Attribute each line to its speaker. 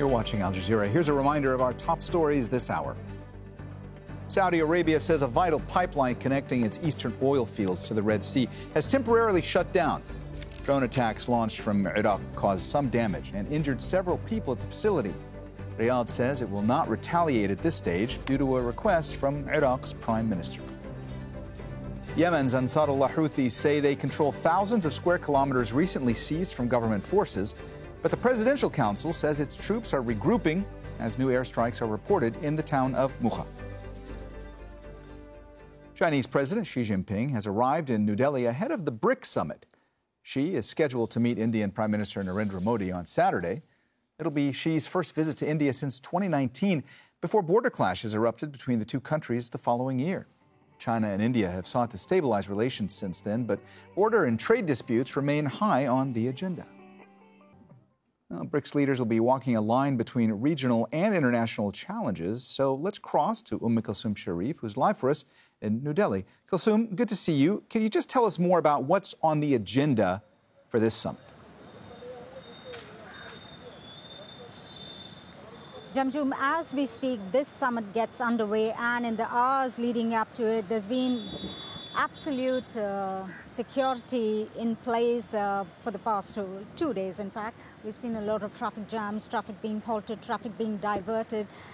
Speaker 1: You're watching Al Jazeera. Here's a reminder of our top stories this hour. Saudi Arabia says a vital pipeline connecting its eastern oil fields to the Red Sea has temporarily shut down. Drone attacks launched from Iraq caused some damage and injured several people at the facility. Riyadh says it will not retaliate at this stage due to a request from Iraq's prime minister. Yemen's Ansarullah Houthis say they control thousands of square kilometers recently seized from government forces, but the Presidential Council says its troops are regrouping as new airstrikes are reported in the town of Mukha. Chinese President Xi Jinping has arrived in New Delhi ahead of the BRICS summit. Xi is scheduled to meet Indian Prime Minister Narendra Modi on Saturday. It'll be Xi's first visit to India since 2019, before border clashes erupted between the two countries the following year. China and India have sought to stabilize relations since then, but border and trade disputes remain high on the agenda. Now, BRICS leaders will be walking a line between regional and international challenges, so let's cross to Kulsum Sharif, who's live for us in New Delhi. Kulsum, good to see you. Can you just tell us more about what's on the agenda for this summit?
Speaker 2: Jamjoom, as we speak, this summit gets underway, and in the hours leading up to it, there's been absolute security in place for the past 2 days. In fact, we've seen a lot of traffic jams, traffic being halted, traffic being diverted.